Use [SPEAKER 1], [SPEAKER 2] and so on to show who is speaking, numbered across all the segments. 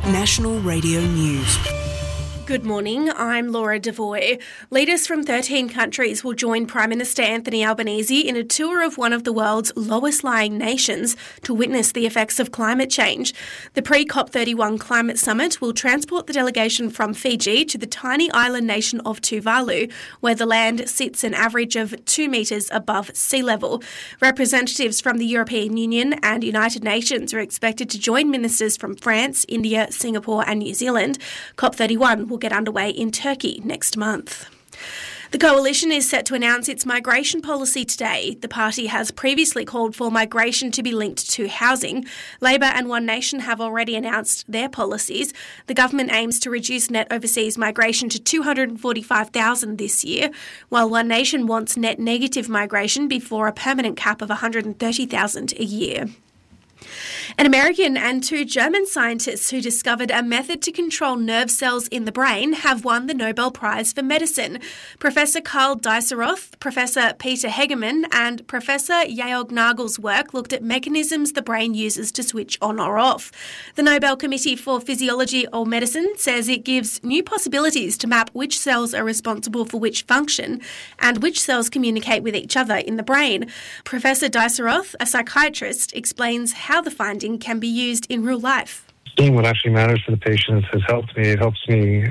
[SPEAKER 1] National Radio News.
[SPEAKER 2] Good morning, I'm Laura Devoy. Leaders from 13 countries will join Prime Minister Anthony Albanese in a tour of one of the world's lowest-lying nations to witness the effects of climate change. The pre-COP31 Climate Summit will transport the delegation from Fiji to the tiny island nation of Tuvalu, where the land sits an average of 2 metres above sea level. Representatives from the European Union and United Nations are expected to join ministers from France, India, Singapore and New Zealand. COP31 will get underway in Turkey next month. The coalition is set to announce its migration policy today. The party has previously called for migration to be linked to housing. Labor and One Nation have already announced their policies. The government aims to reduce net overseas migration to 245,000 this year, while One Nation wants net negative migration before a permanent cap of 130,000 a year. An American and 2 German scientists who discovered a method to control nerve cells in the brain have won the Nobel Prize for Medicine. Professor Karl Dieseroth, Professor Peter Hegemann and Professor Georg Nagel's work looked at mechanisms the brain uses to switch on or off. The Nobel Committee for Physiology or Medicine says it gives new possibilities to map which cells are responsible for which function and which cells communicate with each other in the brain. Professor Dieseroth, a psychiatrist, explains how the finding can be used in real life.
[SPEAKER 3] Seeing what actually matters for the patients has helped me. It helps me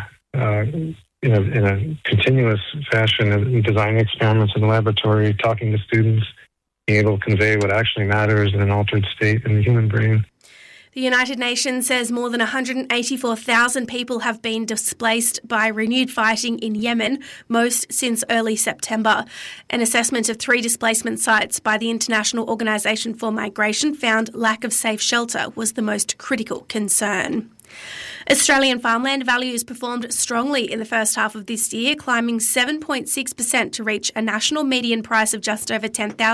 [SPEAKER 3] in a continuous fashion in designing experiments in the laboratory, talking to students, being able to convey what actually matters in an altered state in the human brain.
[SPEAKER 2] The United Nations says more than 184,000 people have been displaced by renewed fighting in Yemen, most since early September. An assessment of 3 displacement sites by the International Organisation for Migration found lack of safe shelter was the most critical concern. Australian farmland values performed strongly in the first half of this year, climbing 7.6% to reach a national median price of just over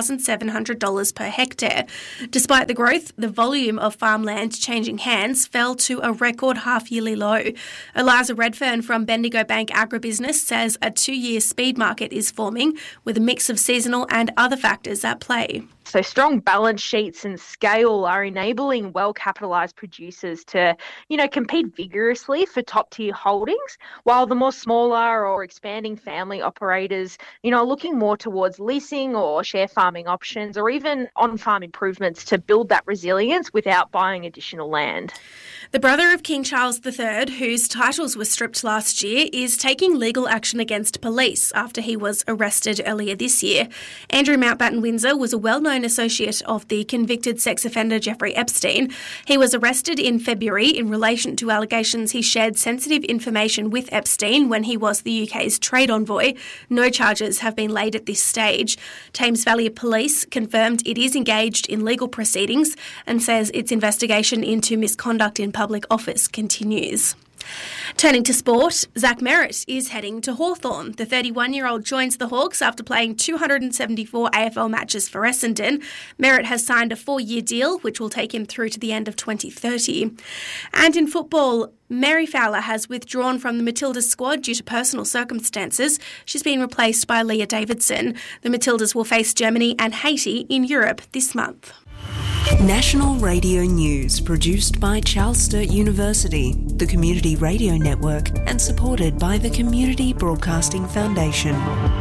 [SPEAKER 2] $10,700 per hectare. Despite the growth, the volume of farmland changing hands fell to a record half-yearly low. Eliza Redfern from Bendigo Bank Agribusiness says a 2-year speed market is forming with a mix of seasonal and other factors at play.
[SPEAKER 4] So strong balance sheets and scale are enabling well-capitalised producers to, compete vigorously for top-tier holdings, while the more smaller or expanding family operators, are looking more towards leasing or share farming options or even on-farm improvements to build that resilience without buying additional land.
[SPEAKER 2] The brother of King Charles III, whose titles were stripped last year, is taking legal action against police after he was arrested earlier this year. Andrew Mountbatten Windsor was a well-known associate of the convicted sex offender Jeffrey Epstein. He was arrested in February in relation to allegations he shared sensitive information with Epstein when he was the UK's trade envoy. No charges have been laid at this stage. Thames Valley Police confirmed it is engaged in legal proceedings and says its investigation into misconduct in public office continues. Turning to sport, Zach Merritt is heading to Hawthorn. The 31-year-old joins the Hawks after playing 274 AFL matches for Essendon. Merritt has signed a 4-year deal, which will take him through to the end of 2030. And in football, Mary Fowler has withdrawn from the Matildas squad due to personal circumstances. She's been replaced by Leah Davidson. The Matildas will face Germany and Haiti in Europe this month.
[SPEAKER 1] National Radio News, produced by Charles Sturt University, the Community Radio Network, and supported by the Community Broadcasting Foundation.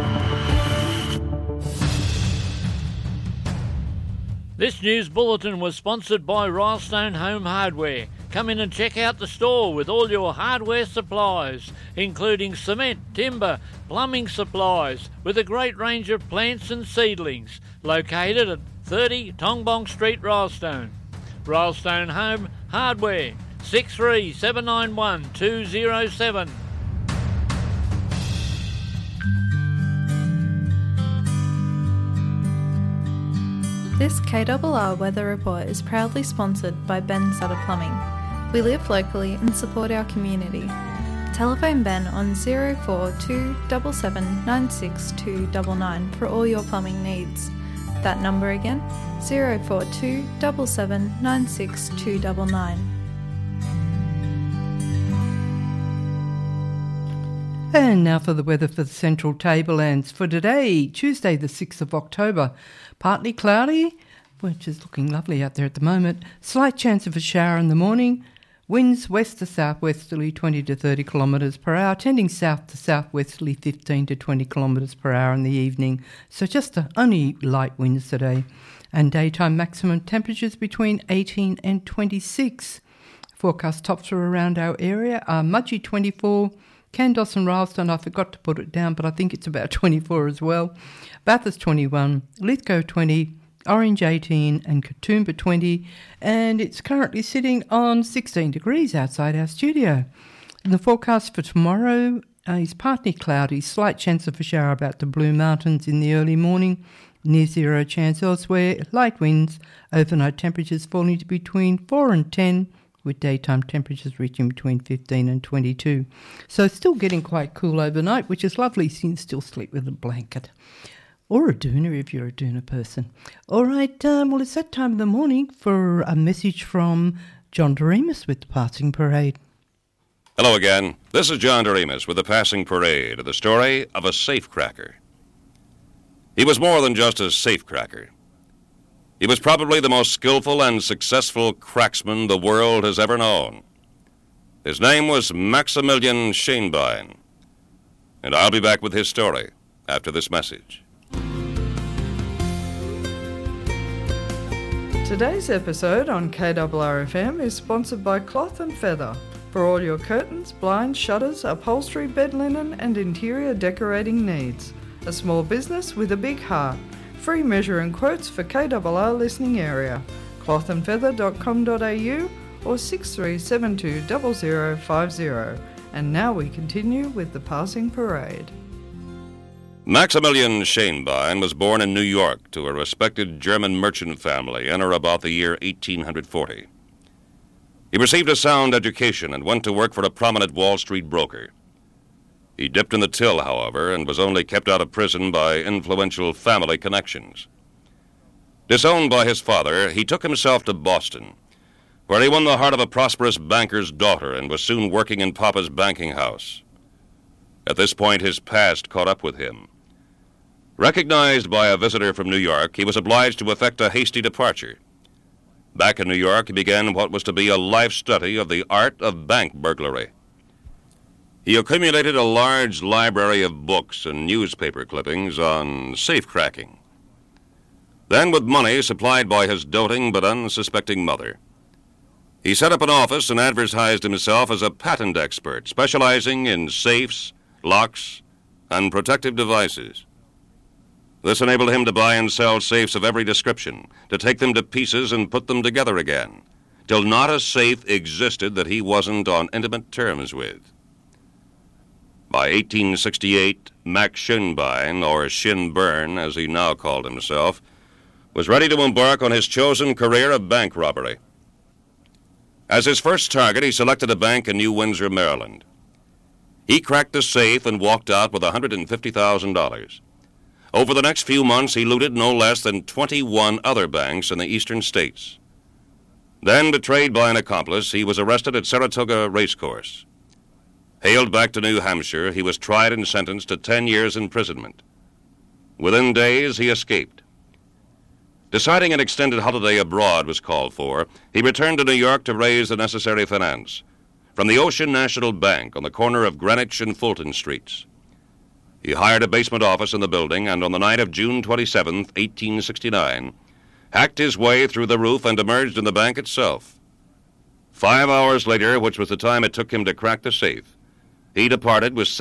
[SPEAKER 5] This news bulletin was sponsored by Rylestone Home Hardware. Come in and check out the store with all your hardware supplies, including cement, timber, plumbing supplies, with a great range of plants and seedlings, located at 30 Tongbong Street, Rylestone. Rylestone Home Hardware, 63791207. 207.
[SPEAKER 6] This KRR Weather Report is proudly sponsored by Ben Sutter Plumbing. We live locally and support our community. Telephone Ben on 042 7796 299 for all your plumbing needs. That number again, 042 7796 299.
[SPEAKER 7] And now for the weather for the Central Tablelands for today, Tuesday the 6th of October. Partly cloudy, which is looking lovely out there at the moment. Slight chance of a shower in the morning Winds west to southwesterly 20 to 30 kilometres per hour, tending south to southwesterly 15 to 20 kilometres per hour in the evening. So just only light winds today. And daytime maximum temperatures between 18 and 26. Forecast tops for around our area are Mudgee 24, Kandos and Rylstone, I forgot to put it down, but I think it's about 24 as well. Bathurst 21, Lithgow 20, Orange 18 and Katoomba 20, and it's currently sitting on 16 degrees outside our studio. And the forecast for tomorrow is partly cloudy, slight chance of a shower about the Blue Mountains in the early morning, near zero chance elsewhere, light winds, overnight temperatures falling to between 4 and 10, with daytime temperatures reaching between 15 and 22. So still getting quite cool overnight, which is lovely, so you can still sleep with a blanket. Or a doona if you're a doona person. All right, well, it's that time of the morning for a message from John Doremus with the Passing Parade.
[SPEAKER 8] Hello again. This is John Doremus with the Passing Parade, the story of a safecracker. He was more than just a safecracker. He was probably the most skillful and successful cracksman the world has ever known. His name was Maximilian Schoenbein, and I'll be back with his story after this message.
[SPEAKER 9] Today's episode on KRRFM is sponsored by Cloth & Feather for all your curtains, blinds, shutters, upholstery, bed linen and interior decorating needs. A small business with a big heart. Free measure and quotes for KRR listening area. clothandfeather.com.au or 6372 0050. And now we continue with the Passing Parade.
[SPEAKER 8] Maximilian Schoenbein was born in New York to a respected German merchant family in or about the year 1840. He received a sound education and went to work for a prominent Wall Street broker. He dipped in the till, however, and was only kept out of prison by influential family connections. Disowned by his father, he took himself to Boston, where he won the heart of a prosperous banker's daughter and was soon working in Papa's banking house. At this point, his past caught up with him. Recognized by a visitor from New York, he was obliged to effect a hasty departure. Back in New York, he began what was to be a life study of the art of bank burglary. He accumulated a large library of books and newspaper clippings on safecracking. Then, with money supplied by his doting but unsuspecting mother, he set up an office and advertised himself as a patent expert, specializing in safes, locks, and protective devices. This enabled him to buy and sell safes of every description, to take them to pieces and put them together again, till not a safe existed that he wasn't on intimate terms with. By 1868, Max Schoenbein, or Shinburn as he now called himself, was ready to embark on his chosen career of bank robbery. As his first target, he selected a bank in New Windsor, Maryland. He cracked the safe and walked out with $150,000. Over the next few months, he looted no less than 21 other banks in the eastern states. Then, betrayed by an accomplice, he was arrested at Saratoga Racecourse. Hailed back to New Hampshire, he was tried and sentenced to 10 years' imprisonment. Within days, he escaped. Deciding an extended holiday abroad was called for, he returned to New York to raise the necessary finance from the Ocean National Bank on the corner of Greenwich and Fulton Streets. He hired a basement office in the building and on the night of June 27, 1869, hacked his way through the roof and emerged in the bank itself. 5 hours later, which was the time it took him to crack the safe, he departed with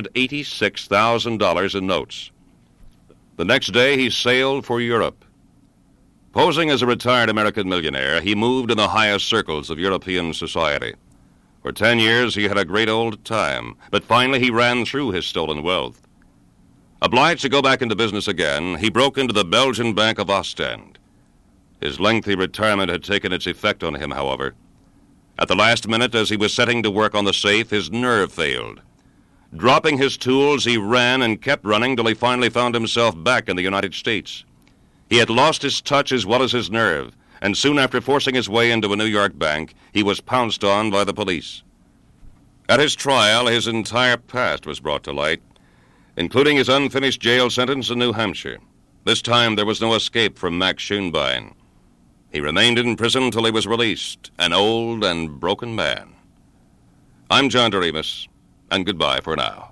[SPEAKER 8] $786,000 in notes. The next day, he sailed for Europe. Posing as a retired American millionaire, he moved in the highest circles of European society. For 10 years, he had a great old time, but finally he ran through his stolen wealth. Obliged to go back into business again, he broke into the Belgian Bank of Ostend. His lengthy retirement had taken its effect on him, however. At the last minute, as he was setting to work on the safe, his nerve failed. Dropping his tools, he ran and kept running till he finally found himself back in the United States. He had lost his touch as well as his nerve, and soon after forcing his way into a New York bank, he was pounced on by the police. At his trial, his entire past was brought to light, including his unfinished jail sentence in New Hampshire. This time, there was no escape from Max Schoenbein. He remained in prison till he was released, an old and broken man. I'm John Doremus, and goodbye for now.